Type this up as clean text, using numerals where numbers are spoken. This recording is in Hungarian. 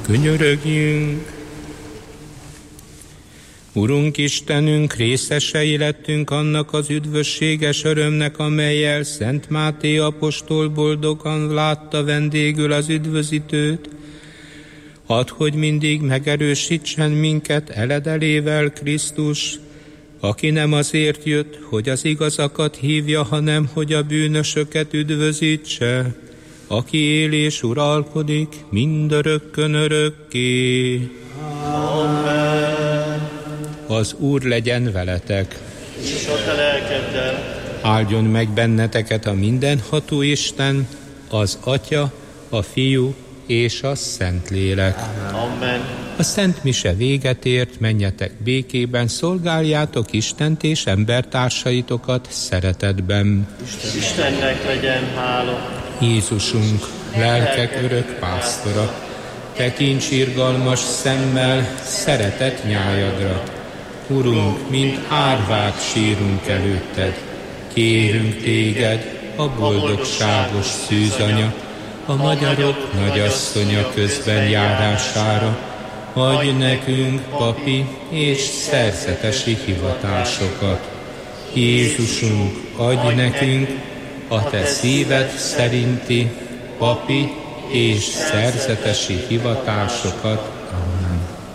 Könyörögjünk! Urunk Istenünk, részesei lettünk annak az üdvösséges örömnek, amellyel Szent Máté apostol boldogan látta vendégül az üdvözítőt. Add, hogy mindig megerősítsen minket eledelével Krisztus, aki nem azért jött, hogy az igazakat hívja, hanem hogy a bűnösöket üdvözítse, aki él és uralkodik mindörökkön örökké. Amen. Az Úr legyen veletek. És a te lelkeddel. Áldjon meg benneteket a mindenható Isten, az Atya, a Fiú és a Szentlélek. Amen. A Szent Mise véget ért, menjetek békében, szolgáljátok Istent és embertársaitokat szeretetben. Istennek legyen hála. Jézusunk, lelkek örök pásztora, tekints irgalmas szemmel szeretet nyájadra. Urunk, mint árvák sírunk előtted, kérünk téged, a boldogságos szűzanya, a magyarok nagyasszonya közben járására, adj nekünk papi és szerzetesi hivatásokat. Jézusunk, adj nekünk a te szíved szerinti papi és szerzetesi hivatásokat